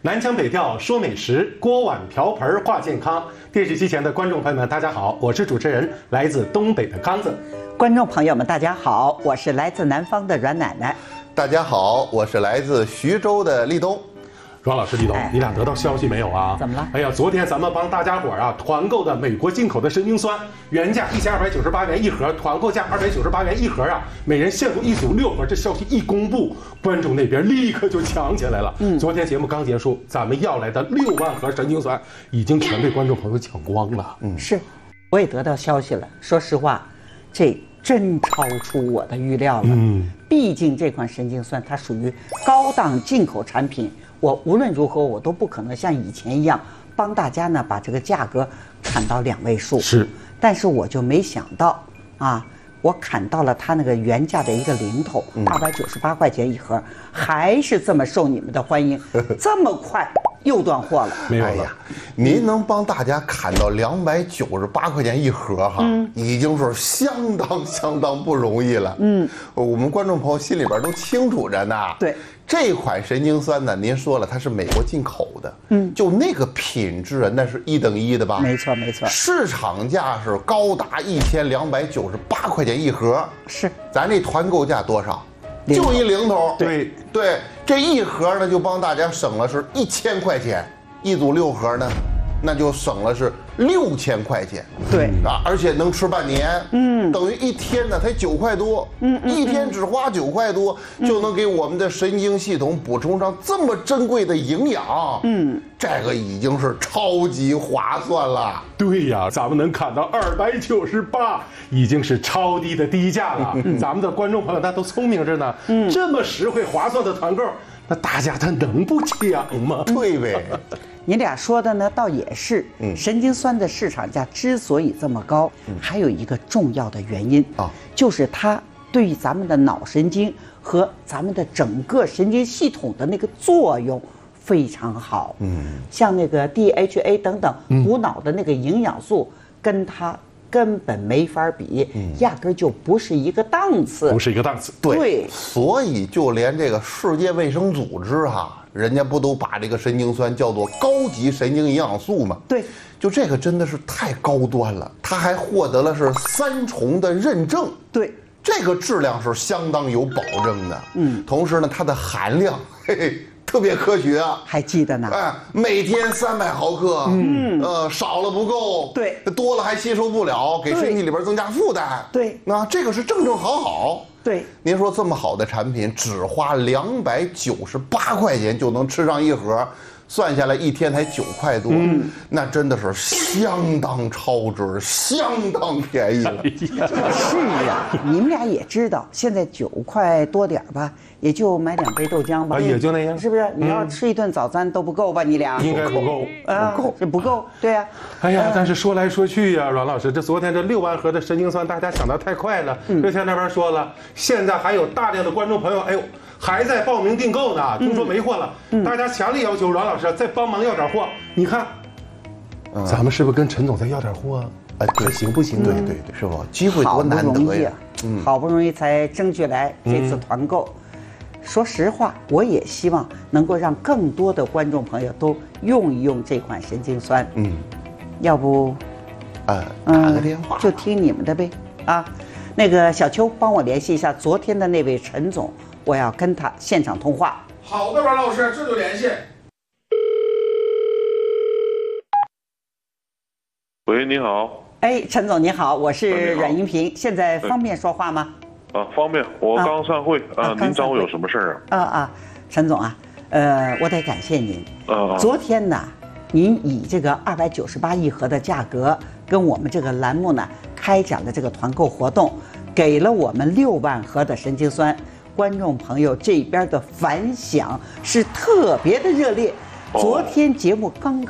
南腔北调说美食，锅碗瓢盆话健康。电视机前的观众朋友们，大家好，我是主持人，来自东北的刚子。 观众朋友们，大家好，我是来自南方的阮奶奶。 大家好，我是来自徐州的立冬。 阮老师、立冬，你俩得到消息没有啊？ 怎么了？ 哎呀，昨天咱们帮大家伙团购的美国进口的神经酸，原价1298元一盒，团购价298元一盒啊，每人限购一组6盒。这消息一公布，观众那边立刻就抢起来了。昨天节目刚结束，咱们要来的6万盒神经酸已经全被观众朋友抢光了。 是，我也得到消息了。说实话，这真超出我的预料了。毕竟这款神经酸它属于高档进口产品。我无论如何，我都不可能像以前一样帮大家呢把这个价格砍到2位数。 是， 但是我就没想到啊，我砍到了它那个原价的一个零头，298块钱一盒，还是这么受你们的欢迎，这么快又断货了。 没有了。 哎呀，您能帮大家砍到298块钱一盒哈，已经是相当不容易了。我们观众朋友心里边都清楚着呢。 对。 这款神经酸呢，您说了它是美国进口的，就那个品质啊，那是1等1的吧？ 没错没错。 市场价是高达1298块钱一盒， 是， 咱这团购价多少？就一零头。 对， 这一盒呢就帮大家省了是1000块钱，一组6盒呢，那就省了是6000块钱。 对啊，而且能吃半年。等于一天呢才9块多。一天只花9块多，就能给我们的神经系统补充上这么珍贵的营养。这个已经是超级划算了。 对呀，咱们能砍到298，已经是超低的低价了。咱们的观众朋友他都聪明着呢。这么实惠划算的团购，那大家他能不抢吗？ 对呗。 你俩说的呢，倒也是。神经酸的市场价之所以这么高，还有一个重要的原因啊，就是它对于咱们的脑神经和咱们的整个神经系统的那个作用非常好。像那个 DHA 等等补脑的那个营养素，跟它根本没法比，压根就不是一个档次。 不是一个档次。 对，所以就连这个世界卫生组织人家不都把这个神经酸叫做高级神经营养素吗？ 对， 就这个真的是太高端了，它还获得了是3重的认证。 对， 这个质量是相当有保证的。同时呢，它的含量特别科学啊， 还记得呢。 每天300毫克，少了不够， 对， 多了还吸收不了，给身体里边增加负担。 对， 那这个是正好。 对， 您说这么好的产品，只花298块钱就能吃上一盒，算下来一天才9块多，那真的是相当超值，相当便宜了。 是啊，你们俩也知道，现在9块多点吧，也就买2杯豆浆吧， 也就那样， 是不是？你要吃一顿早餐都不够吧？你俩应该不够啊，不够，对呀。 哎呀，但是说来说去呀，阮老师，这昨天这6万盒的神经酸，大家抢得太快了。热线那边说了，现在还有大量的观众朋友，还在报名订购呢，听说没货了。大家强烈要求阮老师再帮忙要点货。你看，咱们是不是跟陈总再要点货啊？ 对， 行不行？ 对，是吧？机会多难得呀！ 好不容易才争取来这次团购。说实话，我也希望能够让更多的观众朋友都用一用这款神经酸。要不， 打个电话， 就听你们的呗。啊，那个小邱帮我联系一下昨天的那位陈总，我要跟他现场通话。 好的，阮老师，这就联系。 喂，你好。 陈总你好，我是阮银平，现在方便说话吗？ 方便，我刚散会您找我有什么事儿啊？ 陈总啊，我得感谢您。昨天呢，您以这个298一盒的价格，跟我们这个栏目呢开展了这个团购活动，给了我们6万盒的神经酸，观众朋友这边的反响是特别的热烈。昨天节目刚刚